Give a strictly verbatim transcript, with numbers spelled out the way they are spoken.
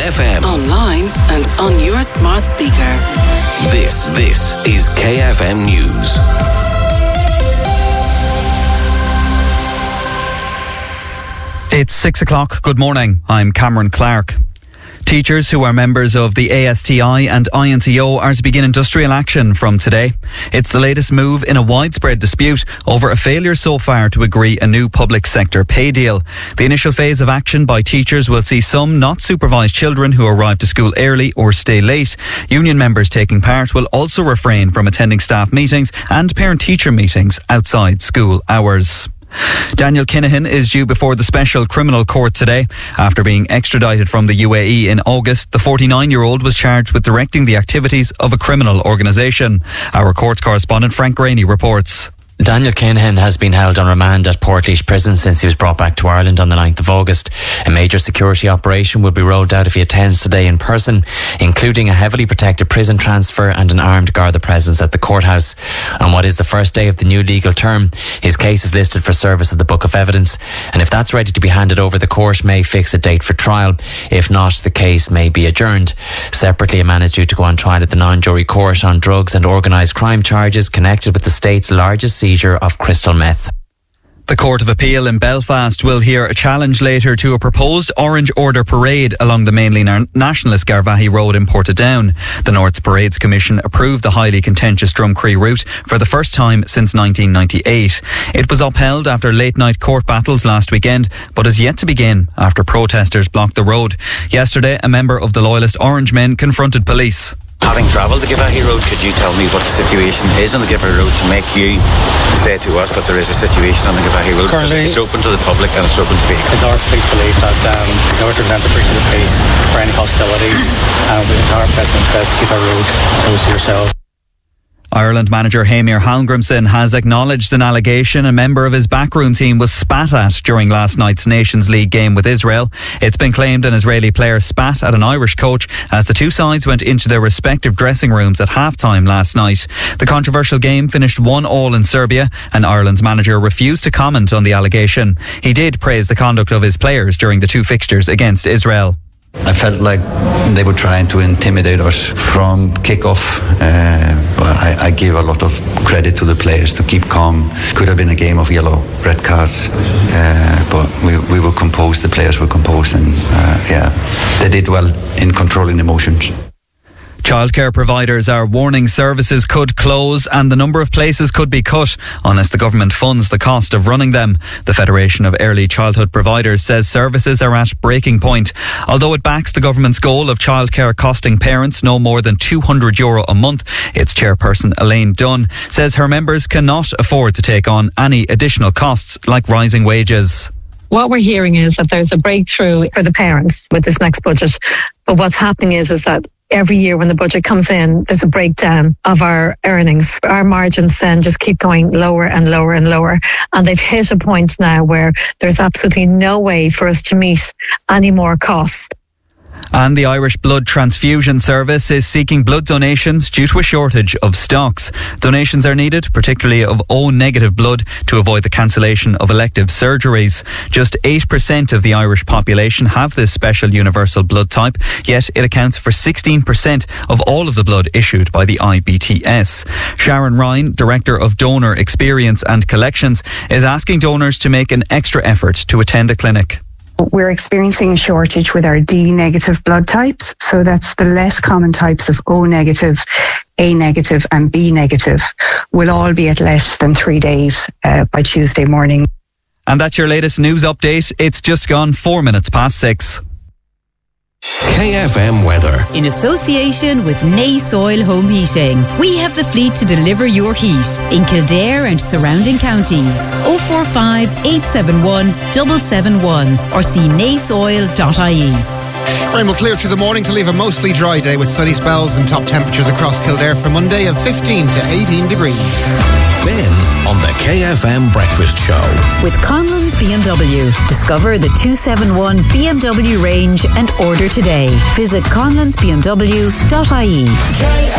F M. Online and on your smart speaker. This, this is K F M News. It's six o'clock. Good morning. I'm Cameron Clark. Teachers who are members of the A S T I and I N C O are to begin industrial action from today. It's the latest move in a widespread dispute over a failure so far to agree a new public sector pay deal. The initial phase of action by teachers will see some not supervised children who arrive to school early or stay late. Union members taking part will also refrain from attending staff meetings and parent-teacher meetings outside school hours. Daniel Kinahan is due before the Special Criminal Court today. After being extradited from the U A E in August, the forty-nine-year-old was charged with directing the activities of a criminal organisation. Our court correspondent Frank Rainey reports. Daniel Kinahan has been held on remand at Portlaoise Prison since he was brought back to Ireland on the ninth of August. A major security operation will be rolled out if he attends today in person, including a heavily protected prison transfer and an armed Garda presence at the courthouse. On what is the first day of the new legal term, his case is listed for service of the Book of Evidence, and if that's ready to be handed over, the court may fix a date for trial. If not, the case may be adjourned. Separately, a man is due to go on trial at the non-jury court on drugs and organised crime charges connected with the state's largest seizure of crystal meth. The Court of Appeal in Belfast will hear a challenge later to a proposed Orange Order parade along the mainly nationalist Garvaghey Road in Portadown. The North's Parades Commission approved the highly contentious Drumcree route for the first time since nineteen ninety-eight. It was upheld after late-night court battles last weekend, but is yet to begin after protesters blocked the road. Yesterday, a member of the Loyalist Orange Men confronted police. Having travelled the Garvaghey Road, could you tell me what the situation is on the Garvaghey Road to make you say to us that there is a situation on the Garvaghey Road? Currently, it's open to the public and it's open to vehicles. It's our police belief that um, in order to prevent the breach of the peace for any hostilities, um, it's our best interest to keep our road close to yourselves. Ireland manager Heimir Hallgrimsson has acknowledged an allegation a member of his backroom team was spat at during last night's Nations League game with Israel. It's been claimed an Israeli player spat at an Irish coach as the two sides went into their respective dressing rooms at half-time last night. The controversial game finished one all in Serbia, and Ireland's manager refused to comment on the allegation. He did praise the conduct of his players during the two fixtures against Israel. I felt like they were trying to intimidate us from kickoff. Uh, but I, I give a lot of credit to the players to keep calm. Could have been a game of yellow, red cards, uh, but we, we were composed. The players were composed, and uh, yeah, they did well in controlling emotions. Childcare providers are warning services could close and the number of places could be cut unless the government funds the cost of running them. The Federation of Early Childhood Providers says services are at breaking point. Although it backs the government's goal of childcare costing parents no more than two hundred euro a month, its chairperson Elaine Dunn says her members cannot afford to take on any additional costs like rising wages. What we're hearing is that there's a breakthrough for the parents with this next budget. But what's happening is, is that every year when the budget comes in, there's a breakdown of our earnings. Our margins then just keep going lower and lower and lower. And they've hit a point now where there's absolutely no way for us to meet any more costs. And the Irish Blood Transfusion Service is seeking blood donations due to a shortage of stocks. Donations are needed, particularly of O-negative blood, to avoid the cancellation of elective surgeries. Just eight percent of the Irish population have this special universal blood type, yet it accounts for sixteen percent of all of the blood issued by the I B T S. Sharon Ryan, Director of Donor Experience and Collections, is asking donors to make an extra effort to attend a clinic. We're experiencing a shortage with our D negative blood types. So that's the less common types of O negative, A negative and B negative will all be at less than three days uh, by Tuesday morning. And that's your latest news update. It's just gone four minutes past six. K F M weather. In association with Nace Oil Home Heating, we have the fleet to deliver your heat in Kildare and surrounding counties. oh four five, eight seven one, seven seven one or see nace oil dot I E. Rain will clear through the morning to leave a mostly dry day with sunny spells and top temperatures across Kildare for Monday of fifteen to eighteen degrees. Ben on the K F M Breakfast Show. With Conlon's B M W. Discover the two seventy-one B M W range and order today. Visit conlons b m w dot I E.